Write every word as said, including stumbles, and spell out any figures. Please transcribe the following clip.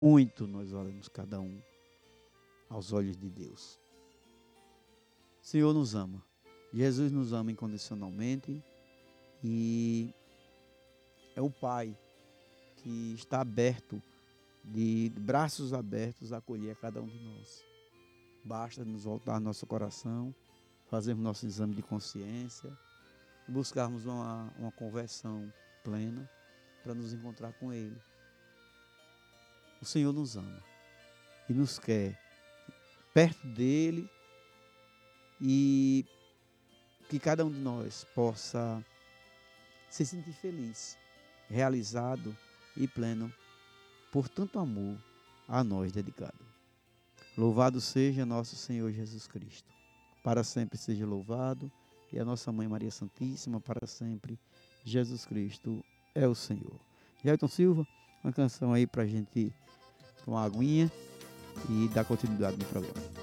Muito nós valemos cada um aos olhos de Deus. O Senhor nos ama. Jesus nos ama incondicionalmente e é o Pai que está aberto, de braços abertos, a acolher a cada um de nós. Basta nos voltar nosso coração, fazermos nosso exame de consciência, buscarmos uma, uma conversão plena para nos encontrar com Ele. O Senhor nos ama e nos quer perto dEle e que cada um de nós possa se sentir feliz, realizado e pleno por tanto amor a nós dedicado. Louvado seja nosso Senhor Jesus Cristo. Para sempre seja louvado. E a nossa Mãe Maria Santíssima, para sempre, Jesus Cristo é o Senhor. Jailton Silva, uma canção aí para a gente tomar uma aguinha e dar continuidade no programa.